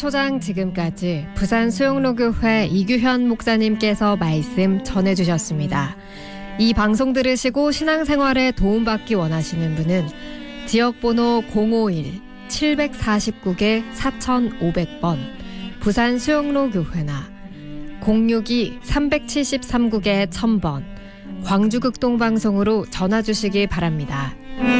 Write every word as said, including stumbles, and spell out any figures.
초장 지금까지 부산 수영로교회 이규현 목사님께서 말씀 전해주셨습니다. 이 방송 들으시고 신앙생활에 도움받기 원하시는 분은 지역번호 공오일 칠사구 사오공 번 부산 수영로교회나 공육이 삼칠삼구 천 번 광주극동방송으로 전화 주시기 바랍니다.